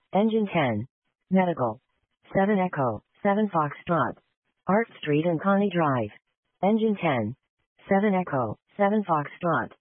Engine 10. Medical. 7 Echo, 7 Foxtrot. Art Street and Connie Drive. Engine 10. 7 Echo, 7 Foxtrot.